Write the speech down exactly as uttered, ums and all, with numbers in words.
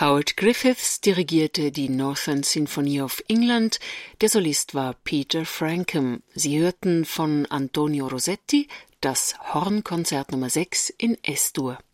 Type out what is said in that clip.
Howard Griffiths dirigierte die Northern Symphony of England, der Solist war Peter Frampcombe. Sie hörten von Antonio Rossetti das Hornkonzert Nummer sechs in Es-Dur.